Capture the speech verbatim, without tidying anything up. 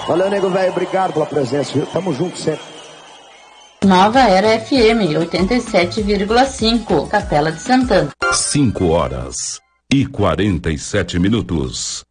Valeu, nego velho, obrigado pela presença, viu? Tamo junto sempre. Nova Era F M, oitenta e sete vírgula cinco, Capela de Santana. cinco horas e quarenta e sete minutos.